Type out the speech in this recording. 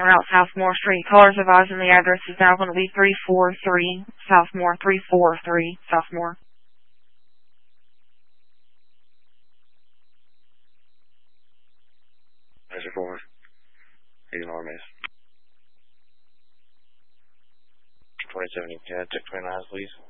route Southmore Street. Callers advising the address is now going to be 343 Southmore, 343 Southmore. Measure 4. Ignore miss. 27, you can check 29, please.